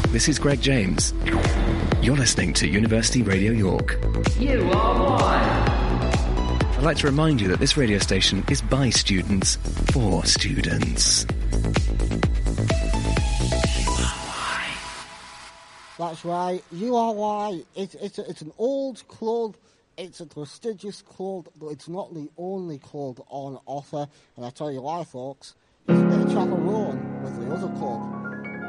This is Greg James. You're listening to University Radio York. You are one. I'd like to remind you that this radio station is by students, for students. That's right, URY. It's an old club, it's a prestigious club, but it's not the only club on offer. And I tell you why, folks, it's a bit of chaperone with the other club.